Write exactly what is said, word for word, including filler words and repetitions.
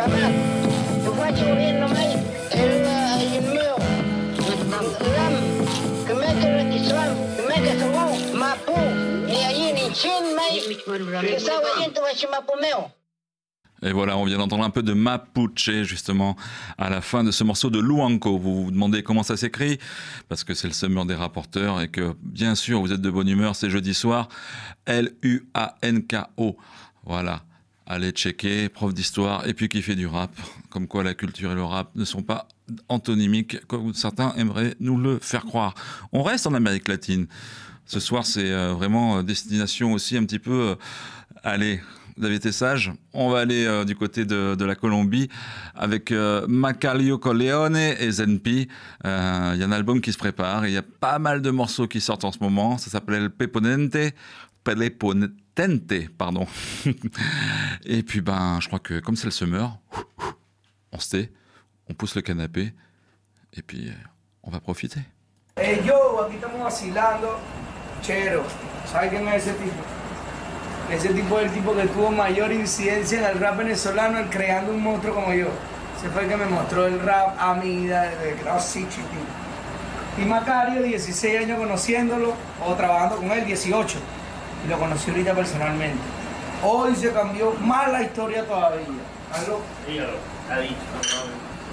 mal. Tu vois, tu reviens només, el, el meu, l'am, que mec qui soit, que mec segon, mapu, ni allí ni chin, mai, que ça, voyez, tu vas chez mapu meu. Et voilà, on vient d'entendre un peu de Mapuche, justement, à la fin de ce morceau de Luanco. Vous vous demandez comment ça s'écrit, parce que c'est le summer des rapporteurs, et que, bien sûr, vous êtes de bonne humeur, c'est jeudi soir. L U A N K O. Voilà. Allez checker, prof d'histoire, et puis qui fait du rap. Comme quoi la culture et le rap ne sont pas antonymiques, comme certains aimeraient nous le faire croire. On reste en Amérique latine. Ce soir, c'est euh, vraiment destination aussi un petit peu... Euh, allez... Vous avez été sage. On va aller euh, du côté de, de la Colombie avec euh, Macalio Coleone et Zenpi. Il euh, y a un album qui se prépare. Il y a pas mal de morceaux qui sortent en ce moment. Ça s'appelle Peponente. Pelepotente, pardon. Et puis, ben, je crois que comme c'est le summer, on se tait, on pousse le canapé et puis on va profiter. Hey yo, aquí estamos vacilando. Chero, ¿sabes quién es ese tipo? Ese tipo es el tipo que tuvo mayor incidencia en el rap venezolano, el creando un monstruo como yo. Ese fue el que me mostró el rap a mí desde que era así chiquitito. Y Macario, dieciséis años conociéndolo, o trabajando con él, dieciocho. Y lo conocí ahorita personalmente. Hoy se cambió más la historia todavía. ¿Algo? Dígalo, ha dicho.